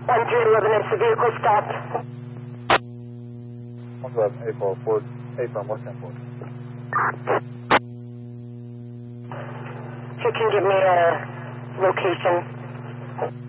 1311, is the vehicle stopped? 111, April, Ford, April, West End Ford. If you can give me a location.